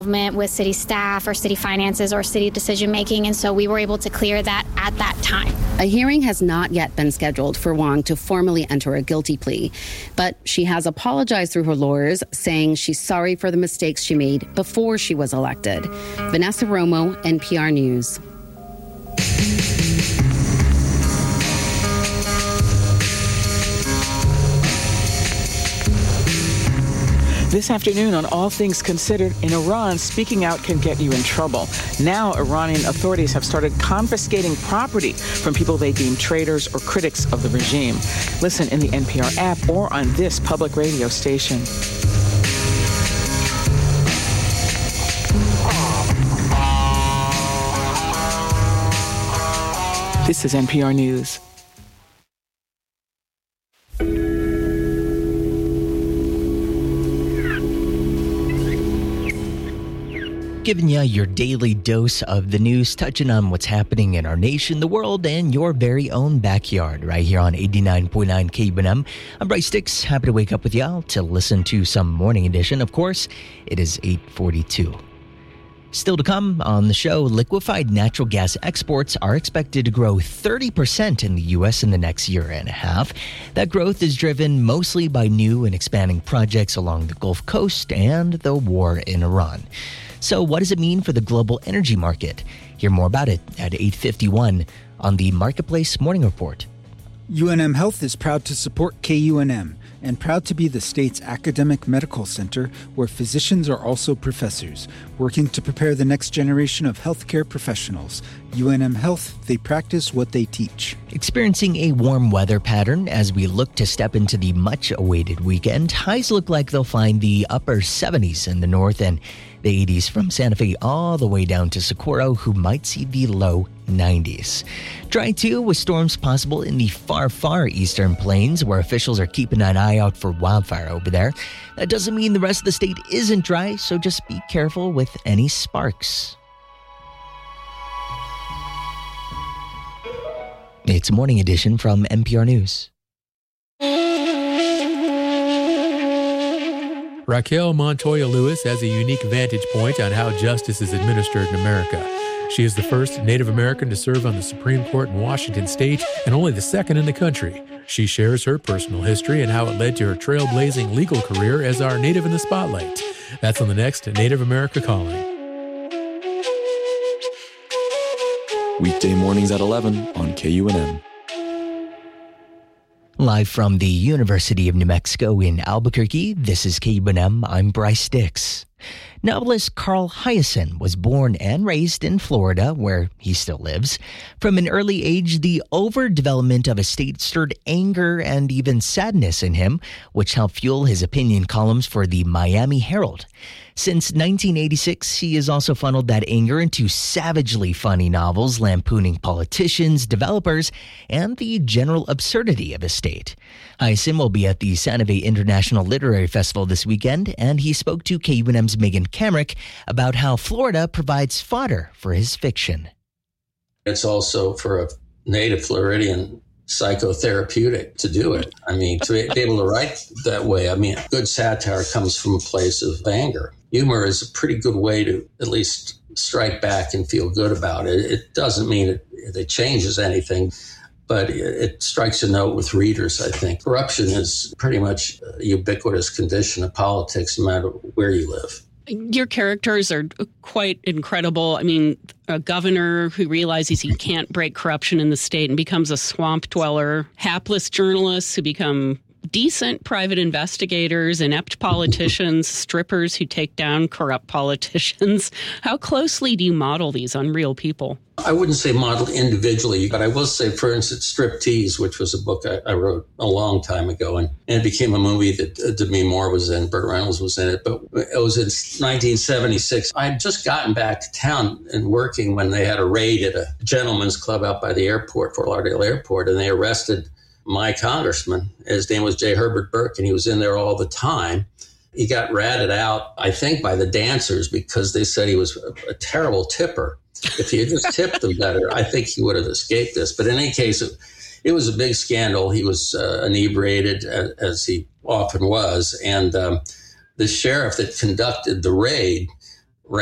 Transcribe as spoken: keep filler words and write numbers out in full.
with city staff or city finances or city decision making, and so we were able to clear that at that time. A hearing has not yet been scheduled for Wong to formally enter a guilty plea, but she has apologized through her lawyers, saying she's sorry for the mistakes she made before she was elected. Vanessa Romo, N P R News. This afternoon on All Things Considered, in Iran, speaking out can get you in trouble. Now, Iranian authorities have started confiscating property from people they deem traitors or critics of the regime. Listen in the N P R app or on this public radio station. This is N P R News. Giving you your daily dose of the news, touching on what's happening in our nation, the world, and your very own backyard, right here on eighty-nine point nine K U N M. I'm Bryce Dix, happy to wake up with y'all to listen to some morning edition. Of course, it is eight forty-two. Still to come on the show, liquefied natural gas exports are expected to grow thirty percent in the U S in the next year and a half. That growth is driven mostly by new and expanding projects along the Gulf Coast and the war in Iran. So what does it mean for the global energy market? Hear more about it at eight fifty-one on the Marketplace Morning Report. U N M Health is proud to support K U N M and proud to be the state's academic medical center where physicians are also professors, working to prepare the next generation of healthcare professionals. U N M Health, they practice what they teach. Experiencing a warm weather pattern as we look to step into the much-awaited weekend. Highs look like they'll find the upper seventies in the north and the eighties from Santa Fe all the way down to Socorro, who might see the low nineties. Dry too, with storms possible in the far, far eastern plains, where officials are keeping an eye out for wildfire over there. That doesn't mean the rest of the state isn't dry, so just be careful with any sparks. It's a morning edition from N P R News. Raquel Montoya Lewis has a unique vantage point on how justice is administered in America. She is the first Native American to serve on the Supreme Court in Washington state and only the second in the country. She shares her personal history and how it led to her trailblazing legal career as our Native in the Spotlight. That's on the next Native America Calling. Weekday mornings at eleven on K U N M. Live from the University of New Mexico in Albuquerque, this is K U N M. I'm Bryce Dix. Novelist Carl Hiaasen was born and raised in Florida, where he still lives. From an early age, the overdevelopment of his state stirred anger and even sadness in him, which helped fuel his opinion columns for the Miami Herald. Since nineteen eighty-six, he has also funneled that anger into savagely funny novels lampooning politicians, developers, and the general absurdity of his state. Hiaasen will be at the Santa Fe International Literary Festival this weekend, and he spoke to K U N M's Megan Kamrick about how Florida provides fodder for his fiction. It's also for a native Floridian psychotherapeutic to do it. I mean, to be able to write that way, I mean, good satire comes from a place of anger. Humor is a pretty good way to at least strike back and feel good about it. It doesn't mean it, it changes anything, but it, it strikes a note with readers, I think. Corruption is pretty much a ubiquitous condition of politics, no matter where you live. Your characters are quite incredible. I mean, a governor who realizes he can't break corruption in the state and becomes a swamp dweller, hapless journalists who become decent private investigators, inept politicians, strippers who take down corrupt politicians. How closely do you model these unreal people? I wouldn't say model individually, but I will say, for instance, Striptease, which was a book I, I wrote a long time ago, and, and it became a movie that uh, Demi Moore was in, Burt Reynolds was in it, but it was in nineteen seventy-six. I had just gotten back to town and working when they had a raid at a gentleman's club out by the airport, Fort Lauderdale Airport, and they arrested my congressman. His name was J. Herbert Burke, and he was in there all the time. He got ratted out, I think, by the dancers because they said he was a, a terrible tipper. If he had just tipped them better, I think he would have escaped this. But in any case, it, it was a big scandal. He was uh, inebriated, as, as he often was. And um, the sheriff that conducted the raid